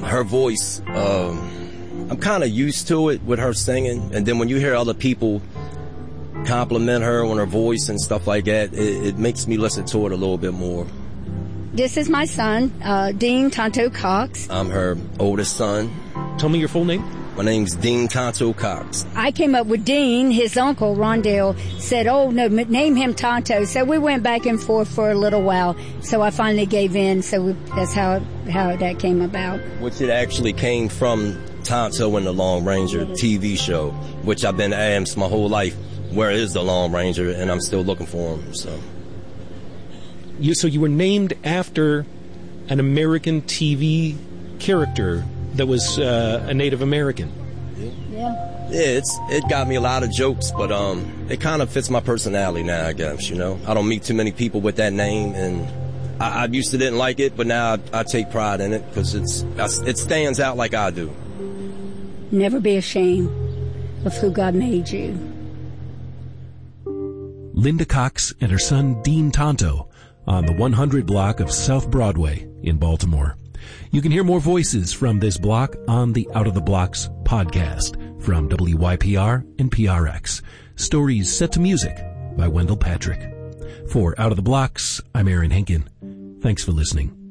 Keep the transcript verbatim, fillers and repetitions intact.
her voice, um, I'm kind of used to it with her singing. And then when you hear other people compliment her on her voice and stuff like that, it, it makes me listen to it a little bit more. This is my son, uh, Dean Tonto Cox. I'm her oldest son. Tell me your full name. My name's Dean Tonto Cox. I came up with Dean. His uncle, Rondell, said, oh, no, name him Tonto. So we went back and forth for a little while. So I finally gave in. So we, that's how how that came about. Which it actually came from Tonto and the Lone Ranger T V show, which I've been asked my whole life, where is the Lone Ranger? And I'm still looking for him. So you, so you were named after an American T V character that was uh, a Native American. Yeah. yeah. Yeah, it's it got me a lot of jokes, but um, it kind of fits my personality now, I guess, you know. I don't meet too many people with that name, and I, I used to didn't like it, but now I, I take pride in it because it's it stands out like I do. Never be ashamed of who God made you. Linda Cox and her son Dean Tonto on the one hundred block of South Broadway in Baltimore. You can hear more voices from this block on the Out of the Blocks podcast from W Y P R and P R X. Stories set to music by Wendell Patrick. For Out of the Blocks, I'm Aaron Henkin. Thanks for listening.